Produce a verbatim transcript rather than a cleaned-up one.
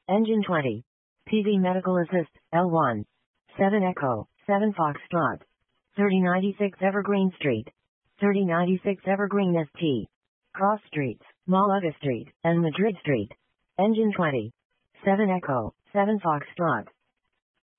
Engine twenty. P V Medical Assist, L one. seven Echo, seven Foxtrot. thirty ninety-six Evergreen Street. thirty ninety-six Evergreen S T. Cross Streets, Malaga Street, and Madrid Street. Engine twenty. seven Echo, seven Foxtrot.